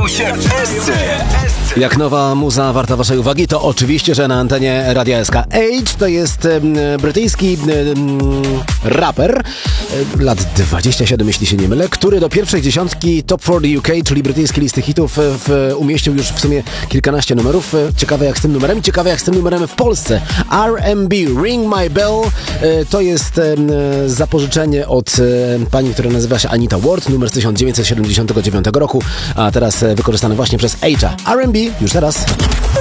bawią się wszyscy. Jak nowa muza warta waszej uwagi, to oczywiście, że na antenie Radia SK. Age to jest brytyjski raper, lat 27, jeśli się nie mylę, który do pierwszej dziesiątki Top 40 UK, czyli brytyjskiej listy hitów, umieścił już w sumie kilkanaście numerów. Ciekawe jak z tym numerem, ciekawe jak z tym numerem w Polsce. R&B, Ring My Bell, to jest zapożyczenie od pani, która nazywa się Anita Ward, numer z 1979 roku, a teraz wykorzystany właśnie przez Age'a. R&B już teraz.